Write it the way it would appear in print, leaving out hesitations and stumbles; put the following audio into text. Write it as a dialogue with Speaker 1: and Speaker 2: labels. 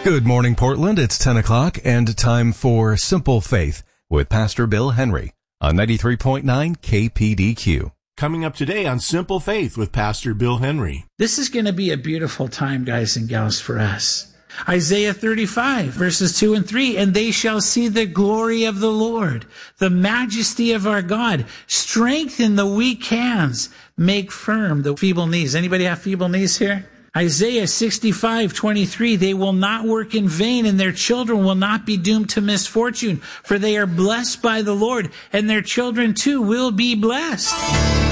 Speaker 1: Good morning, Portland. It's 10 o'clock and time for Simple Faith with Pastor Bill Henry on 93.9 KPDQ.
Speaker 2: Coming up today on Simple Faith with Pastor Bill Henry.
Speaker 3: This is going to be a beautiful time, guys and gals, for us. Isaiah 35, verses 2 and 3, and they shall see the glory of the Lord, the majesty of our God. Strengthen the weak hands, make firm the feeble knees. Anybody have feeble knees here? Isaiah 65:23, they will not work in vain, and their children will not be doomed to misfortune, for they are blessed by the Lord, and their children too will be blessed.